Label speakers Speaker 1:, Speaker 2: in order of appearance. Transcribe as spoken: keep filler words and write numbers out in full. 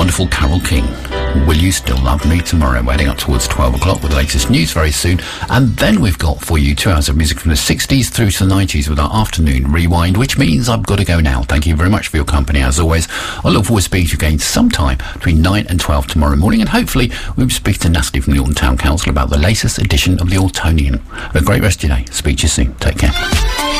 Speaker 1: wonderful Carole King. Will You Still Love Me Tomorrow? We're heading up towards twelve o'clock with the latest news very soon. And then we've got for you two hours of music from the sixties through to the nineties with our afternoon rewind, which means I've got to go now. Thank you very much for your company, as always. I look forward to speaking to you again sometime between nine and twelve tomorrow morning. And hopefully we'll speak to Natalie from the Alton Town Council about the latest edition of the Altonian. Have a great rest of your day. Speak to you soon. Take care.